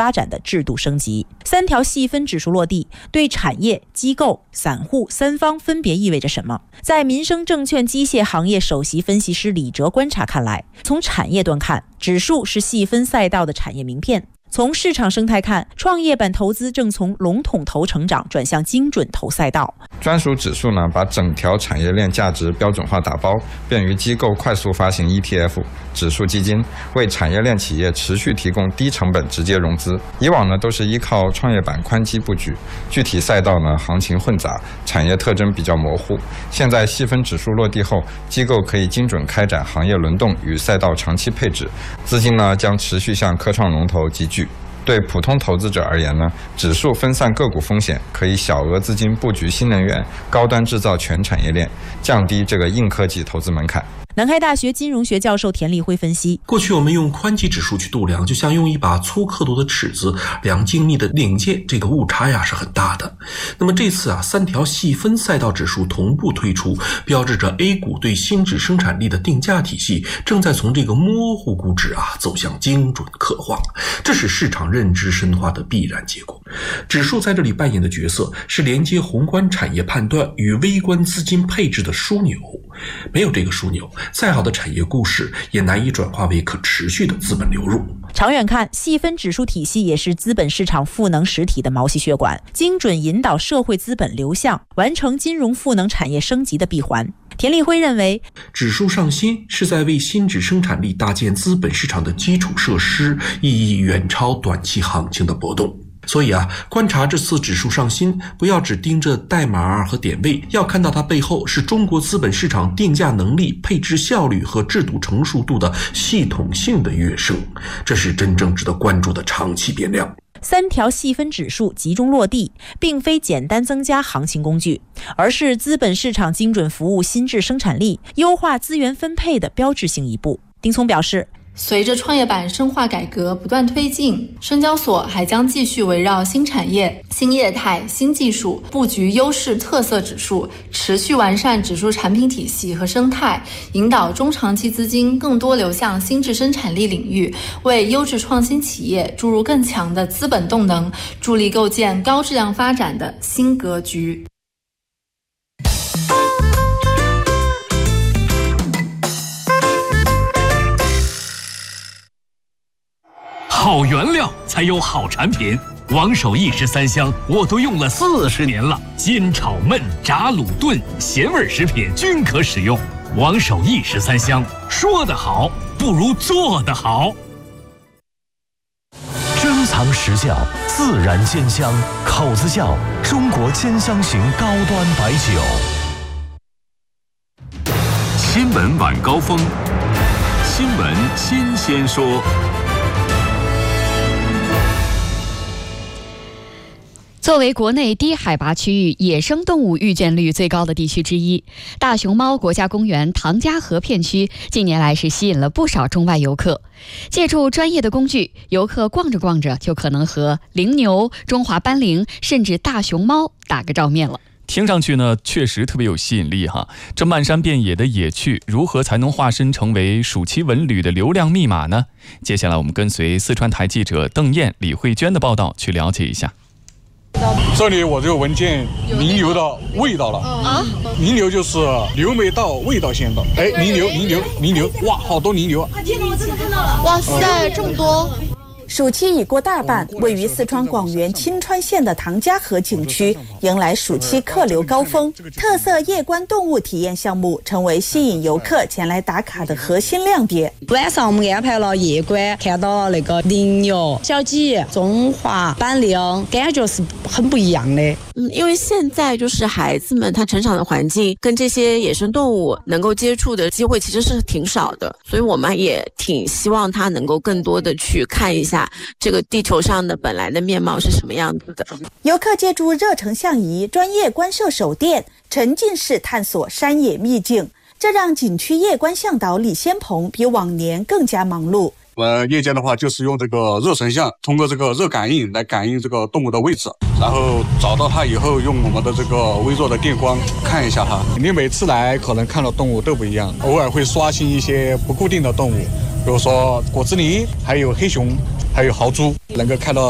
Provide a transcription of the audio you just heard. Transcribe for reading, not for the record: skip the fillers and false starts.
发展的制度升级。3条细分指数落地，对产业、机构、散户三方分别意味着什么？在民生证券机械行业首席分析师李哲观察看来，从产业端看，指数是细分赛道的产业名片。从市场生态看，创业板投资正从笼统投成长转向精准投赛道。 专属指数呢，把整条产业链价值标准化打包，便于机构快速发行 ETF 指数基金，为产业链企业持续提供低成本直接融资。以往呢，都是依靠创业板宽基布局，具体赛道呢行情混杂，产业特征比较模糊。现在细分指数落地后，机构可以精准开展行业轮动与赛道长期配置，资金呢将持续向科创龙头集聚。对普通投资者而言呢，指数分散个股风险，可以小额资金布局新能源、高端制造全产业链，降低这个硬科技投资门槛。 南开大学金融学教授田立辉分析， 过去我们用宽基指数去度量，就像用一把粗刻度的尺子量精密的领界，这个误差呀是很大的。那么这次3条细分赛道指数同步推出，标志着 A 股对新质生产力的定价体系正在从这个模糊估值走向精准刻画，这是市场认知深化的必然结果。指数在这里扮演的角色是连接宏观产业判断与微观资金配置的枢纽，没有这个枢纽，再好的产业故事也难以转化为可持续的资本流入。 长远看，细分指数体系也是资本市场赋能实体的毛细血管，精准引导社会资本流向，完成金融赋能产业升级的闭环。田立辉认为， 指数上新是在为新质生产力搭建资本市场的基础设施，意义远超短期行情的波动。所以观察这次指数上新，不要只盯着代码和点位，要看到它背后是中国资本市场定价能力、配置效率和制度成熟度的系统性的跃升，这是真正值得关注的长期变量。 3条细分指数集中落地，并非简单增加行情工具，而是资本市场精准服务新质生产力、优化资源分配的标志性一步。丁聪表示， 随着创业板深化改革不断推进，深交所还将继续围绕新产业、新业态、新技术布局优势特色指数，持续完善指数产品体系和生态，引导中长期资金更多流向新质生产力领域，为优质创新企业注入更强的资本动能，助力构建高质量发展的新格局。 好原料才有好产品，王守义13香我都用了40年了，煎炒焖炸卤炖咸味食品均可使用。王守义13香，说得好不如做得好。 珍藏实窖，自然煎香，口子窖，中国煎香型高端白酒。 新闻晚高峰，新闻新鲜说。 作为国内低海拔区域野生动物遇见率最高的地区之一，大熊猫国家公园唐家河片区近年来是吸引了不少中外游客。借助专业的工具，游客逛着逛着就可能和羚牛、中华斑羚甚至大熊猫打个照面了。 听上去呢，确实特别有吸引力哈。这漫山遍野的野趣，如何才能化身成为暑期文旅的流量密码呢？接下来我们跟随四川台记者邓燕、李慧娟的报道去了解一下。 这里我就闻见羚牛的味道了羚牛就是牛没到，味道先到。哎，羚牛，哇，好多羚牛！ 天哪，我真的看到了！哇塞，这么多！ 暑期已过大半，位于四川广元钦川县的唐家河景区迎来暑期客流高峰，特色夜观动物体验项目成为吸引游客前来打卡的核心亮点。 晚上我们安排了夜观，看到那个羚牛、小鸡、中华斑羚，感觉是很不一样的。 因为现在就是孩子们他成长的环境跟这些野生动物能够接触的机会其实是挺少的，所以我们也挺希望他能够更多的去看一下这个地球上的本来的面貌是什么样子的。 游客借助热成像仪、专业观摄手电，沉浸式探索山野秘境，这让景区夜观向导李先鹏比往年更加忙碌。 夜间的话就是用这个热成像，通过这个热感应来感应这个动物的位置，然后找到它以后，用我们的这个微弱的电光看一下它。你每次来可能看到动物都不一样，偶尔会刷新一些不固定的动物，比如说果子狸，还有黑熊，还有豪猪，能够看到